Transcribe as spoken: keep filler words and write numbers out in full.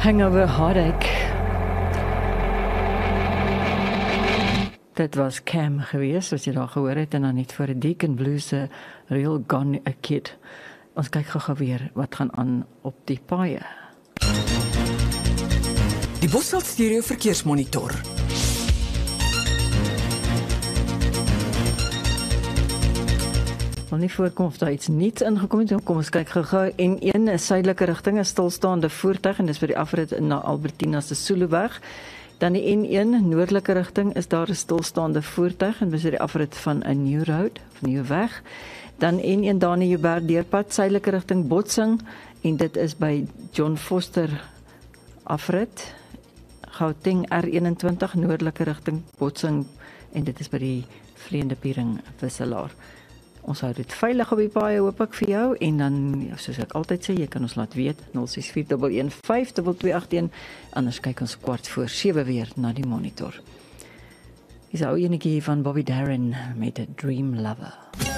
Hangover Heartache. Dit was Cam geweest, wat jy daar gehoor het, en dan net voor 'n Deacon Blues se Real Gone a Kid. Ons kyk gou-gou weer wat gaan aan op die paaie. Die Bosveld Stereo Verkeersmonitor. Wil nie voorkom of daar iets niets ingekom het. Kom ons kyk gou-gou. N een is suidelike rigting, 'n stilstaande voertuig en dis vir die afrit na Albertina se Soeleweg. Dan die N een noordelike rigting is daar 'n stilstaande voertuig en dis vir die afrit van 'n New Road of Nieuweweg. Dan N een Dani Joubert deurpad suidelike rigting botsing en dit is by John Foster afrit. Gauteng R eenentwintig noordelike rigting botsing en dit is by die Vreende Piering wisselaar. Ons hou dit veilig op die paaie, hoop ek vir jou, en dan, soos ek altyd sê, jy kan ons laat weet, nul ses vier een een vyf twee twee agt een, anders kyk ons kwart voor sewe weer na die monitor. Hier is ou enetjie van Bobby Darin met 'n Dream Lover.